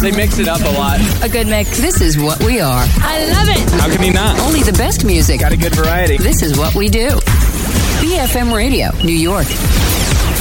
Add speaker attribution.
Speaker 1: They mix it up a lot.
Speaker 2: A good mix. This is what we are.
Speaker 3: I love it.
Speaker 1: How can you not?
Speaker 2: Only the best music.
Speaker 1: Got a good variety.
Speaker 2: This is what we do. BFM Radio, New York.